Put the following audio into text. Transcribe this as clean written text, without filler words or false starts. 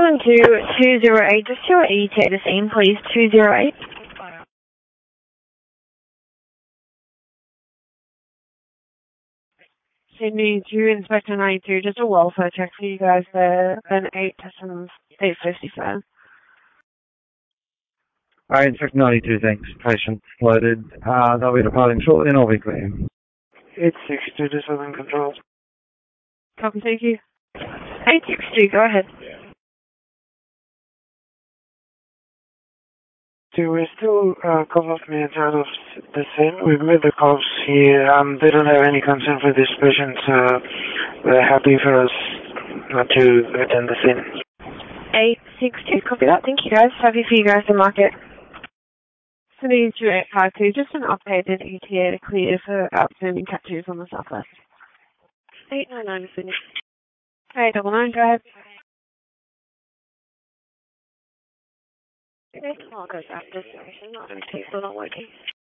712-208, just your ETA to scene, please, 208. Sydney to Inspector 92, just a welfare check for you guys there, an 8 to some 8:55. Inspector 92, thanks. Patient loaded. They'll be departing shortly and I'll be clear. 862 to Southern Control. Copy, thank you. 862, go ahead. So we're still a couple of minutes out of the scene. We've met the cops here. They don't have any concern for this patient. They're happy for us not to attend the scene. 862, copy that. Thank you guys. Happy for you guys to mark it. Sydney to 852, just an updated ETA to clear for outstanding tattoos on the southwest. 899, Sydney. 899, go ahead. Next call goes after station, not in case we're not working.